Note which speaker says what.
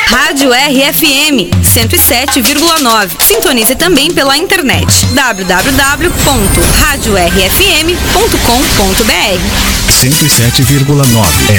Speaker 1: Rádio RFM 107,9. Sintonize também pela internet www.radiorfm.com.br.
Speaker 2: 107,9